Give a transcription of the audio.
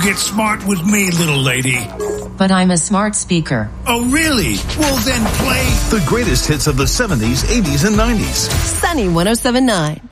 get smart with me, little lady. But I'm a smart speaker. Oh, really? Well, then play the greatest hits of the 70s, 80s, and 90s. Sunny 107.9.